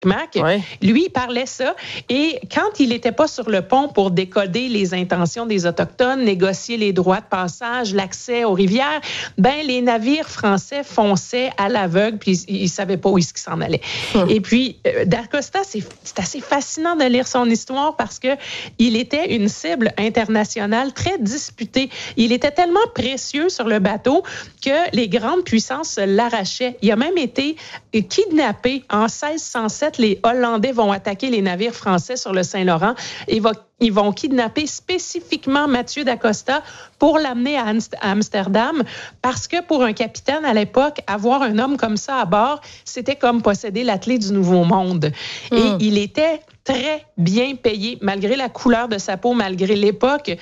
Lui, il parlait ça. Et quand il n'était pas sur le pont pour décoder les intentions des Autochtones, négocier les droits de passage, l'accès aux rivières, les navires français fonçaient à l'aveugle, puis ils ne savaient pas où ils s'en allaient. Et puis, d'Acosta, c'est assez fascinant de lire son histoire parce qu'il était une cible internationale très disputée. Il était tellement précieux sur le bateau que les grandes puissances l'arrachaient. Il a même été kidnappé en 1607. Les Hollandais vont attaquer les navires français sur le Saint-Laurent et ils vont kidnapper spécifiquement Mathieu d'Acosta pour l'amener à Amsterdam parce que pour un capitaine à l'époque, avoir un homme comme ça à bord, c'était comme posséder l'attelé du Nouveau Monde. Et il était très bien payé, malgré la couleur de sa peau, malgré l'époque.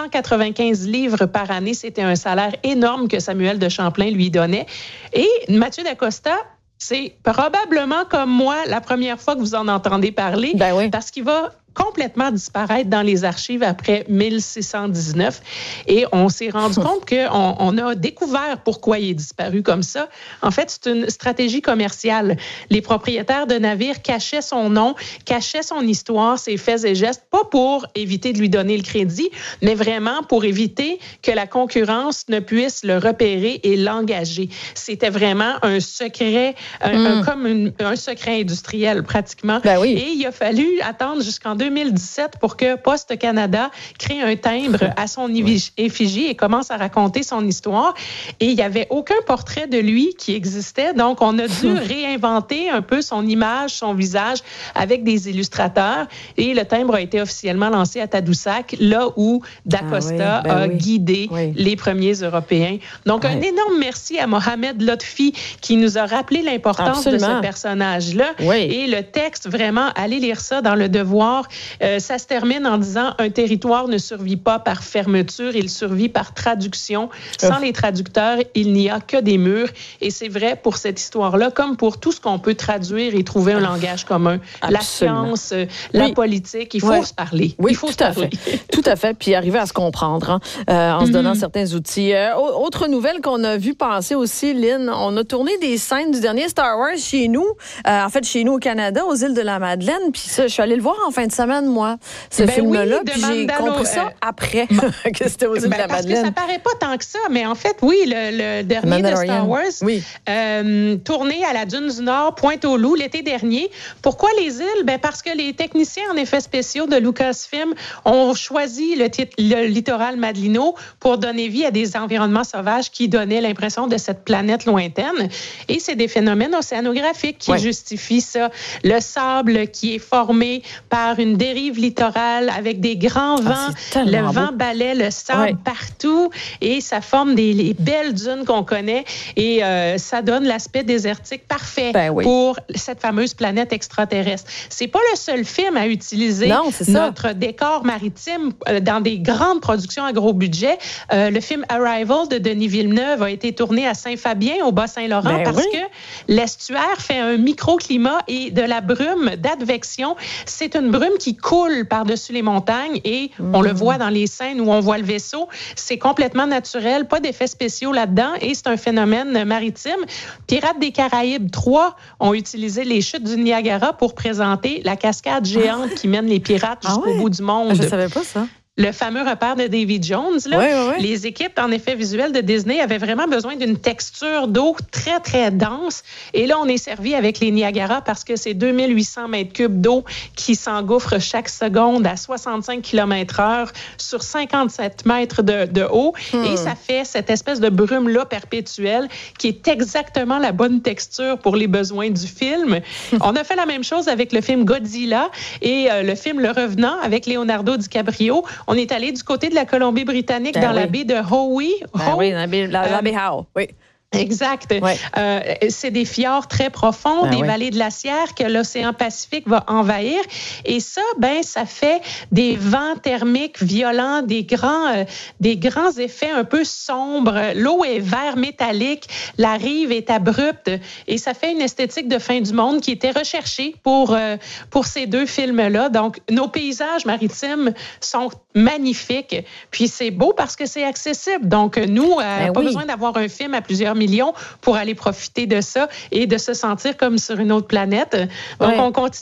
195 livres par année, c'était un salaire énorme que Samuel de Champlain lui donnait. Et Mathieu d'Acosta, c'est probablement comme moi la première fois que vous en entendez parler, parce qu'il va complètement disparaître dans les archives après 1619. Et on s'est rendu compte qu'on a découvert pourquoi il est disparu comme ça. En fait, c'est une stratégie commerciale. Les propriétaires de navires cachaient son nom, cachaient son histoire, ses faits et gestes, pas pour éviter de lui donner le crédit, mais vraiment pour éviter que la concurrence ne puisse le repérer et l'engager. C'était vraiment un secret, comme un secret industriel pratiquement. Et il a fallu attendre jusqu'en 2017 pour que Poste Canada crée un timbre à son effigie et commence à raconter son histoire. Et il n'y avait aucun portrait de lui qui existait. Donc, on a dû réinventer un peu son image, son visage avec des illustrateurs. Et le timbre a été officiellement lancé à Tadoussac, là où d'Acosta a guidé les premiers Européens. Donc, un énorme merci à Mohamed Lotfi qui nous a rappelé l'importance de ce personnage-là. Et le texte, vraiment, allez lire ça dans Le Devoir. Ça se termine en disant « Un territoire ne survit pas par fermeture, il survit par traduction. Sans les traducteurs, il n'y a que des murs. » Et c'est vrai pour cette histoire-là, comme pour tout ce qu'on peut traduire et trouver un langage commun. La science, la politique, il faut se parler. Oui, il faut se parler. Tout à fait, puis arriver à se comprendre en se donnant certains outils. Autre nouvelle qu'on a vu passer aussi, Lynn, on a tourné des scènes du dernier Star Wars chez nous, en fait chez nous au Canada, aux îles de la Madeleine, puis ça, je suis allée le voir en fin de semaine, moi, ce film-là, puis j'ai compris ça après que c'était aux îles de la Madeleine. Parce que ça paraît pas tant que ça, mais en fait, le dernier de Star Wars, tourné à la Dune du Nord, Pointe-aux-Loups, l'été dernier. Pourquoi les îles? Parce que les techniciens en effets spéciaux de Lucasfilm ont choisi le littoral madelino pour donner vie à des environnements sauvages qui donnaient l'impression de cette planète lointaine. Et c'est des phénomènes océanographiques qui justifient ça. Le sable qui est formé par une dérive littorale avec des grands vents. Le vent balaie le sable partout et ça forme les belles dunes qu'on connaît et ça donne l'aspect désertique parfait pour cette fameuse planète extraterrestre. C'est pas le seul film à utiliser notre décor maritime dans des grandes productions à gros budget. Le film Arrival de Denis Villeneuve a été tourné à Saint-Fabien, au Bas-Saint-Laurent, parce que l'estuaire fait un microclimat et de la brume d'advection. C'est une brume qui coule par-dessus les montagnes et on le voit dans les scènes où on voit le vaisseau. C'est complètement naturel, pas d'effets spéciaux là-dedans et c'est un phénomène maritime. Pirates des Caraïbes 3 ont utilisé les chutes du Niagara pour présenter la cascade géante qui mène les pirates jusqu'au bout du monde. Je savais pas ça. Le fameux repère de Davy Jones, là, les équipes en effets visuels de Disney avaient vraiment besoin d'une texture d'eau très, très dense. Et là, on est servi avec les Niagara parce que c'est 2800 mètres cubes d'eau qui s'engouffrent chaque seconde à 65 km/h sur 57 mètres de haut. Et ça fait cette espèce de brume-là perpétuelle qui est exactement la bonne texture pour les besoins du film. On a fait la même chose avec le film Godzilla et le film Le Revenant avec Leonardo DiCaprio. On est allé du côté de la Colombie-Britannique dans la baie de Howe. La baie Howe, oui. Exact. C'est des fjords très profonds, des vallées glaciaires que l'océan Pacifique va envahir. Et ça, ça fait des vents thermiques violents, des grands effets un peu sombres. L'eau est vert métallique, la rive est abrupte et ça fait une esthétique de fin du monde qui était recherchée pour ces deux films-là. Donc, nos paysages maritimes sont magnifiques. Puis c'est beau parce que c'est accessible. Donc, nous, pas besoin d'avoir un film à plusieurs millions millions pour aller profiter de ça et de se sentir comme sur une autre planète. Donc, on continue